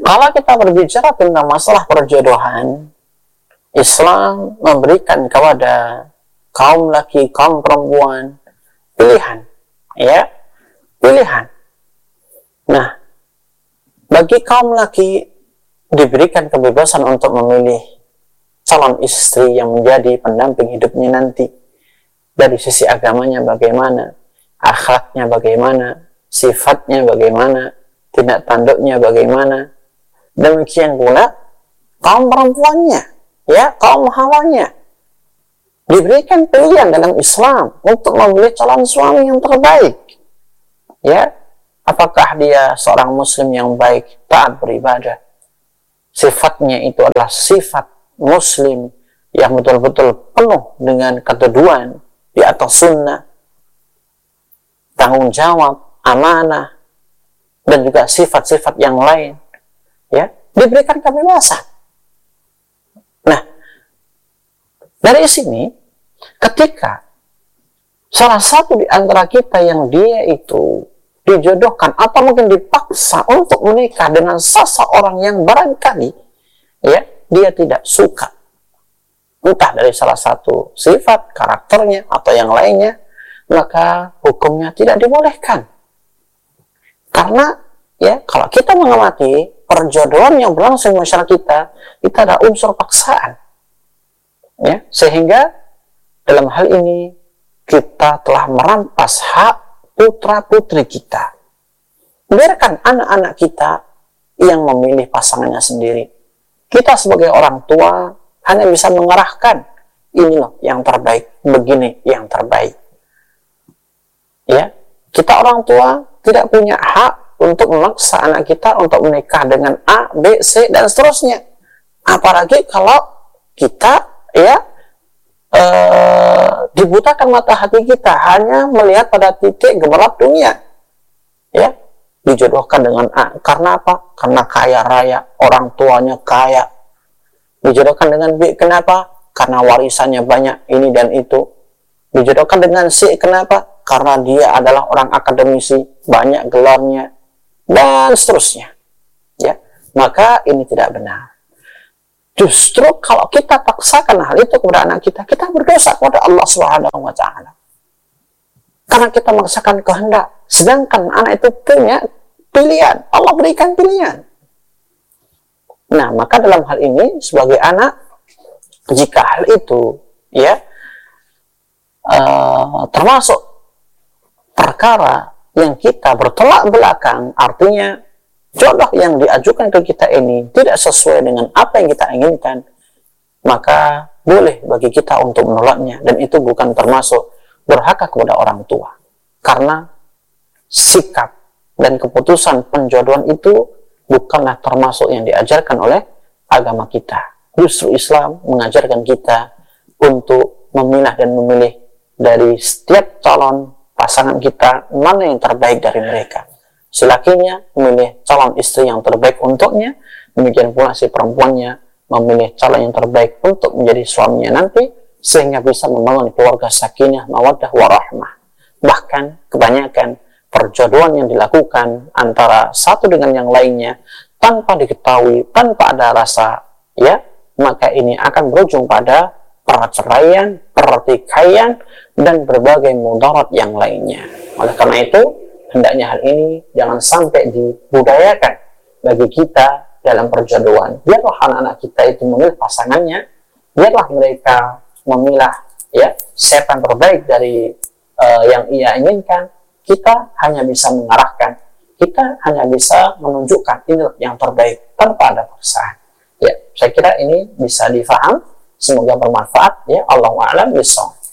Kalau kita berbicara tentang masalah perjodohan, Islam memberikan kepada kaum laki, kaum perempuan pilihan, ya, pilihan. Nah, bagi kaum laki diberikan kebebasan untuk memilih calon istri yang menjadi pendamping hidupnya nanti. Dari sisi agamanya bagaimana, akhlaknya bagaimana, sifatnya bagaimana, tindak tanduknya bagaimana. Demikian pula kaum perempuannya, ya, kaum hawanya diberikan pilihan dalam Islam untuk memilih calon suami yang terbaik. Ya, apakah dia seorang muslim yang baik, taat beribadah, sifatnya itu adalah sifat muslim yang betul-betul penuh dengan keteduhan di atas sunnah, tanggung jawab, amanah, dan juga sifat-sifat yang lain, ya, diberikan kebebasan. Nah, dari sini, ketika salah satu di antara kita yang dia itu dijodohkan atau mungkin dipaksa untuk menikah dengan seseorang yang barangkali, ya, dia tidak suka, entah dari salah satu sifat, karakternya, atau yang lainnya, maka hukumnya tidak dibolehkan. Karena, ya, kalau kita mengamati perjodohan yang berlangsung di masyarakat kita ada unsur paksaan. Ya, sehingga dalam hal ini kita telah merampas hak putra-putri kita. Biarkan anak-anak kita yang memilih pasangannya sendiri. Kita sebagai orang tua hanya bisa mengarahkan, ini loh yang terbaik, begini yang terbaik. Ya, kita orang tua tidak punya hak untuk memaksa anak kita untuk menikah dengan A, B, C, dan seterusnya. Apalagi kalau kita, ya, dibutakan mata hati kita hanya melihat pada titik gemerlap dunia, ya, dijodohkan dengan A karena apa? Karena kaya raya, orang tuanya kaya. Dijodohkan dengan B, kenapa? Karena warisannya banyak, ini dan itu. Dijodohkan dengan C, kenapa? Karena dia adalah orang akademisi, banyak gelarnya, dan seterusnya, ya. Maka ini tidak benar. Justru kalau kita paksakan hal itu kepada anak kita, kita berdosa kepada Allah Subhanahu wa Ta'ala. Karena kita memaksakan kehendak, sedangkan anak itu punya pilihan. Allah berikan pilihan. Nah, maka dalam hal ini sebagai anak, jika hal itu, ya, termasuk perkara yang kita bertolak belakang, artinya jodoh yang diajukan ke kita ini tidak sesuai dengan apa yang kita inginkan, maka boleh bagi kita untuk menolaknya, dan itu bukan termasuk durhaka kepada orang tua. Karena sikap dan keputusan penjodohan itu bukanlah termasuk yang diajarkan oleh agama kita. Justru Islam mengajarkan kita untuk memilah dan memilih dari setiap calon pasangan kita mana yang terbaik dari mereka. Si lakinya memilih calon istri yang terbaik untuknya, demikian pula si perempuannya memilih calon yang terbaik untuk menjadi suaminya nanti, sehingga bisa membangun keluarga sakinah, mawaddah, warahmah. Bahkan kebanyakan perjodohan yang dilakukan antara satu dengan yang lainnya tanpa diketahui, tanpa ada rasa, ya, maka ini akan berujung pada perceraian, pertikaian, dan berbagai mudarat yang lainnya. Oleh karena itu, hendaknya hal ini jangan sampai dibudayakan bagi kita dalam perjodohan. Biarlah anak-anak kita itu memilih pasangannya, biarlah mereka memilah, ya, siapa yang terbaik dari yang ia inginkan. Kita hanya bisa mengarahkan, kita hanya bisa menunjukkan ini yang terbaik tanpa ada paksaan. Ya, saya kira ini bisa difaham. Semoga bermanfaat. Ya, Allahu a'lam bishawab.